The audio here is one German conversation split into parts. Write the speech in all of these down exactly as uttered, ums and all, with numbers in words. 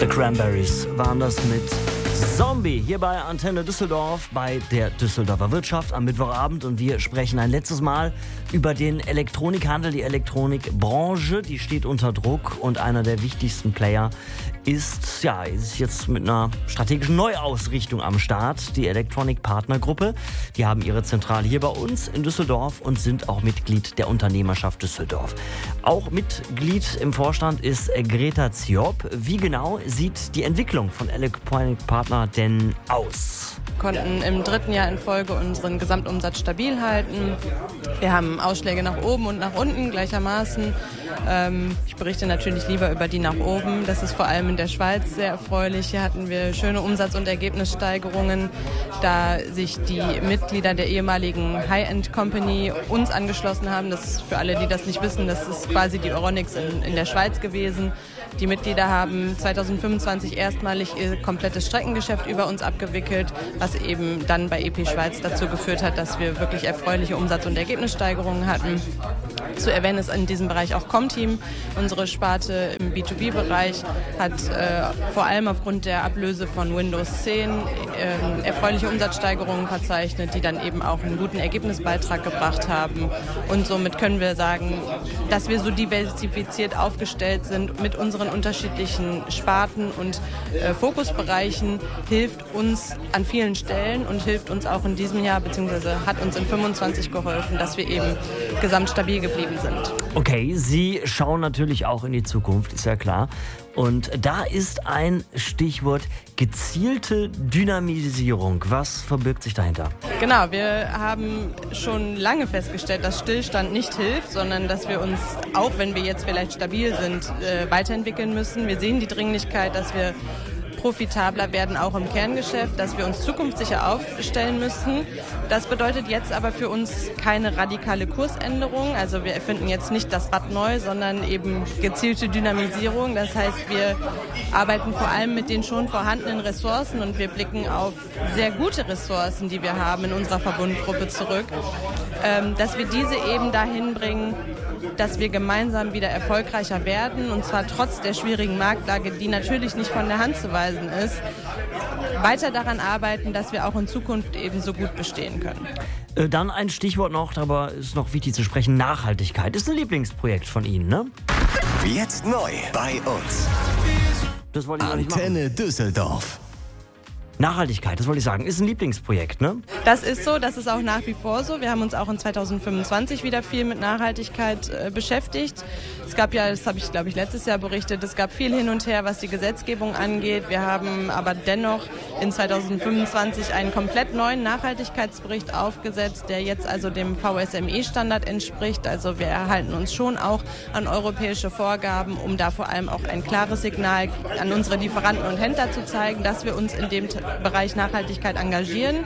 The Cranberries waren das mit Zombie hier bei Antenne Düsseldorf bei der Düsseldorfer Wirtschaft am Mittwochabend, und wir sprechen ein letztes Mal über den Elektronikhandel, die Elektronikbranche, die steht unter Druck, und einer der wichtigsten Player ist, ja, ist jetzt mit einer strategischen Neuausrichtung am Start, die Electronic Partner Gruppe. Die haben ihre Zentrale hier bei uns in Düsseldorf und sind auch Mitglied der Unternehmerschaft Düsseldorf. Auch Mitglied im Vorstand ist Greta Ziop. Wie genau sieht die Entwicklung von Electronic Partner denn aus? Wir konnten im dritten Jahr in Folge unseren Gesamtumsatz stabil halten. Wir haben Ausschläge nach oben und nach unten gleichermaßen. Ähm, ich berichte natürlich lieber über die nach oben. Das ist vor allem in der Schweiz sehr erfreulich. Hier hatten wir schöne Umsatz- und Ergebnissteigerungen, da sich die Mitglieder der ehemaligen High-End Company uns angeschlossen haben. Das ist für alle, die das nicht wissen, das ist quasi die Euronics in, in der Schweiz gewesen. Die Mitglieder haben zwanzig fünfundzwanzig erstmalig ihr komplettes Streckengeschäft über uns abgewickelt, was eben dann bei E P Schweiz dazu geführt hat, dass wir wirklich erfreuliche Umsatz- und Ergebnissteigerungen hatten. Zu erwähnen ist in diesem Bereich auch Comteam. Unsere Sparte im B zwei B-Bereich hat äh, vor allem aufgrund der Ablöse von Windows zehn äh, erfreuliche Umsatzsteigerungen verzeichnet, die dann eben auch einen guten Ergebnisbeitrag gebracht haben. Und somit können wir sagen, dass wir so diversifiziert aufgestellt sind mit unseren unterschiedlichen Sparten und äh, Fokusbereichen, hilft uns an vielen Stellen und hilft uns auch in diesem Jahr, beziehungsweise hat uns in fünfundzwanzig geholfen, dass wir eben gesamt stabil geblieben sind. Okay, Sie schauen natürlich auch in die Zukunft, ist ja klar. Und da ist ein Stichwort: gezielte Dynamisierung. Was verbirgt sich dahinter? Genau, wir haben schon lange festgestellt, dass Stillstand nicht hilft, sondern dass wir uns, auch wenn wir jetzt vielleicht stabil sind, äh, weiterentwickeln müssen. Wir sehen die Dringlichkeit, dass wir profitabler werden, auch im Kerngeschäft, dass wir uns zukunftssicher aufstellen müssen. Das bedeutet jetzt aber für uns keine radikale Kursänderung. Also wir erfinden jetzt nicht das Rad neu, sondern eben gezielte Dynamisierung. Das heißt, wir arbeiten vor allem mit den schon vorhandenen Ressourcen und wir blicken auf sehr gute Ressourcen, die wir haben in unserer Verbundgruppe zurück, dass wir diese eben dahin bringen, dass wir gemeinsam wieder erfolgreicher werden, und zwar trotz der schwierigen Marktlage, die natürlich nicht von der Hand zu weisen ist, weiter daran arbeiten, dass wir auch in Zukunft eben so gut bestehen können. Äh, dann ein Stichwort noch, aber ist noch wichtig zu sprechen: Nachhaltigkeit. Ist ein Lieblingsprojekt von Ihnen, ne? Jetzt neu bei uns. Das wollte ich noch nicht machen. Antenne Düsseldorf. Nachhaltigkeit, das wollte ich sagen, ist ein Lieblingsprojekt, ne? Das ist so, das ist auch nach wie vor so. Wir haben uns auch in zwanzig fünfundzwanzig wieder viel mit Nachhaltigkeit äh, beschäftigt. Es gab ja, das habe ich glaube ich letztes Jahr berichtet, es gab viel hin und her, was die Gesetzgebung angeht. Wir haben aber dennoch in zwanzig fünfundzwanzig einen komplett neuen Nachhaltigkeitsbericht aufgesetzt, der jetzt also dem V S M E-Standard entspricht. Also wir erhalten uns schon auch an europäische Vorgaben, um da vor allem auch ein klares Signal an unsere Lieferanten und Händler zu zeigen, dass wir uns in dem Bereich Nachhaltigkeit engagieren.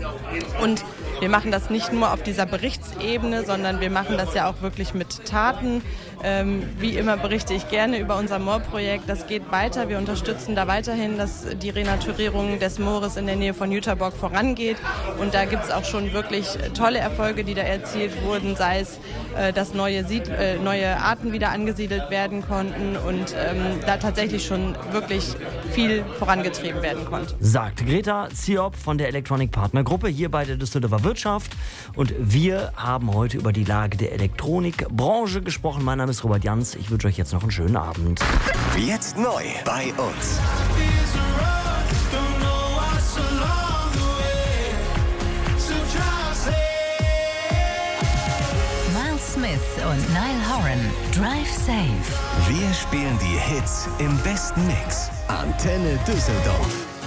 Und wir machen das nicht nur auf dieser Berichtsebene, sondern wir machen das ja auch wirklich mit Taten. Ähm, wie immer berichte ich gerne über unser Moorprojekt. Das geht weiter. Wir unterstützen da weiterhin, dass die Renaturierung des Moores in der Nähe von Jüterbock vorangeht. Und da gibt es auch schon wirklich tolle Erfolge, die da erzielt wurden, sei es, äh, dass neue, Sied- äh, neue Arten wieder angesiedelt werden konnten und ähm, da tatsächlich schon wirklich viel vorangetrieben werden konnte. Sagt Greta Ziop von der Electronic Partner Gruppe hier bei der Düsseldorfer Wirtschaft. Und wir haben heute über die Lage der Elektronikbranche gesprochen. Mein Name ist Robert Jans. Ich wünsche euch jetzt noch einen schönen Abend. Jetzt neu bei uns. Miles Smith und Niall Horan. Drive Safe. Wir spielen die Hits im besten Mix. Antenne Düsseldorf.